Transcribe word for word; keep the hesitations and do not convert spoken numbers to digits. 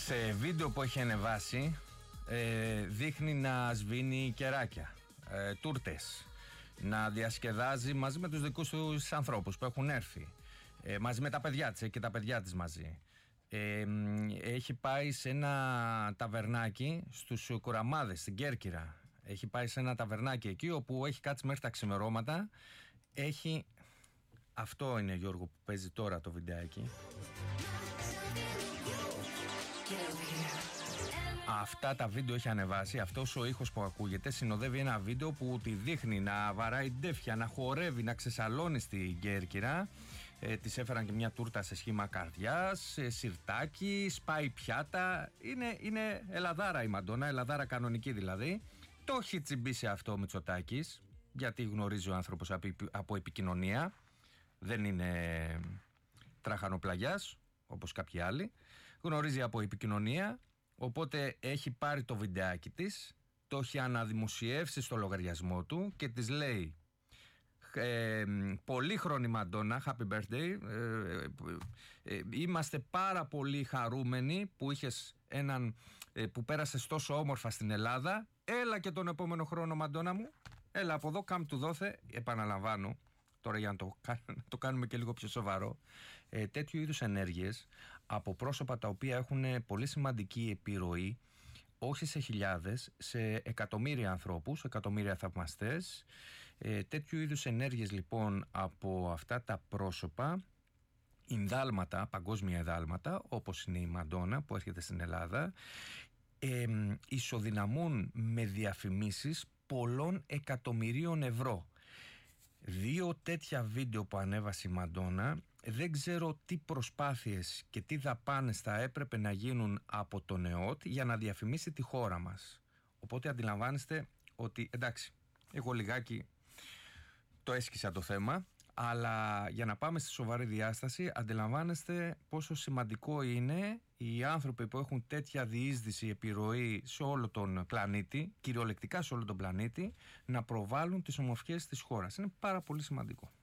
Σε βίντεο που έχει ανεβάσει ε, δείχνει να σβήνει κεράκια, ε, τούρτες, να διασκεδάζει μαζί με τους δικούς του ανθρώπους που έχουν έρθει, ε, μαζί με τα παιδιά της και τα παιδιά της μαζί. Ε, έχει πάει σε ένα ταβερνάκι στους Κουραμάδες στην Κέρκυρα. Έχει πάει σε ένα ταβερνάκι εκεί όπου έχει κάτσει μέχρι τα ξημερώματα. Έχει... Αυτό είναι, Γιώργο, που παίζει τώρα το βιντεάκι. Αυτά τα βίντεο έχει ανεβάσει. Αυτός ο ήχος που ακούγεται συνοδεύει ένα βίντεο που τη δείχνει να βαράει ντέφια, να χορεύει, να ξεσαλώνει στην Κέρκυρα. Ε, της έφεραν και μια τούρτα σε σχήμα καρδιάς, ε, σιρτάκι, σπάει πιάτα. Είναι, είναι ελαδάρα η Μαντόνα, ελαδάρα κανονική δηλαδή. Το έχει τσιμπήσει αυτό ο Μητσοτάκης, γιατί γνωρίζει ο άνθρωπος από, από επικοινωνία. Δεν είναι τραχανοπλαγιάς όπως κάποιοι άλλοι. Γνωρίζει από επικοινωνία. Οπότε έχει πάρει το βιντεάκι της, το έχει αναδημοσιεύσει στο λογαριασμό του και της λέει ε, πολύχρονη Μαντόνα, happy birthday, ε, ε, είμαστε πάρα πολύ χαρούμενοι που είχες έναν, ε, που πέρασες τόσο όμορφα στην Ελλάδα. Έλα και τον επόμενο χρόνο, Μαντόνα μου, έλα από εδώ, κάμ του δόθε. Επαναλαμβάνω τώρα, για να το, να το κάνουμε και λίγο πιο σοβαρό, ε, τέτοιου είδους ενέργειες από πρόσωπα τα οποία έχουν πολύ σημαντική επιρροή, όχι σε χιλιάδες, σε εκατομμύρια ανθρώπους, εκατομμύρια θαυμαστές. Ε, τέτοιου είδους ενέργειες λοιπόν από αυτά τα πρόσωπα, ινδάλματα, παγκόσμια ινδάλματα, όπως είναι η Μαντόνα που έρχεται στην Ελλάδα, ε, ισοδυναμούν με διαφημίσεις πολλών εκατομμυρίων ευρώ. Δύο τέτοια βίντεο που ανέβασε η Μαντόνα, δεν ξέρω τι προσπάθειες και τι δαπάνες θα έπρεπε να γίνουν από τον ΕΟΤ για να διαφημίσει τη χώρα μας. Οπότε αντιλαμβάνεστε ότι, εντάξει, εγώ λιγάκι το έσκυσα το θέμα, αλλά για να πάμε στη σοβαρή διάσταση, αντιλαμβάνεστε πόσο σημαντικό είναι οι άνθρωποι που έχουν τέτοια διείσδυση, επιρροή σε όλο τον πλανήτη, κυριολεκτικά σε όλο τον πλανήτη, να προβάλλουν τις ομορφιές της χώρας. Είναι πάρα πολύ σημαντικό.